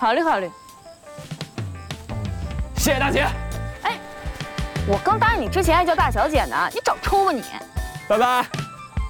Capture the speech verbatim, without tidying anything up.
考虑考虑。 谢谢大姐。 哎，我刚答应你之前还叫大小姐呢，你找抽吧你。 拜拜。